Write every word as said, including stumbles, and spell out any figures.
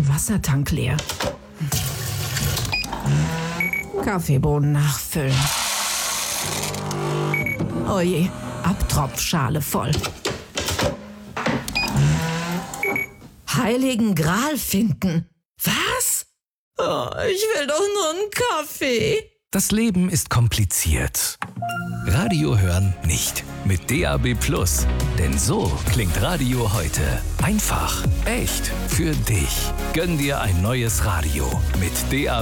Wassertank leer. Kaffeebohnen nachfüllen. Oje, Abtropfschale voll. Heiligen Gral finden. Was? Oh, ich will doch nur einen Kaffee. Das Leben ist kompliziert. Radio hören nicht. Mit D A B Plus. Denn so klingt Radio heute. Einfach, echt, für dich. Gönn dir ein neues Radio mit D A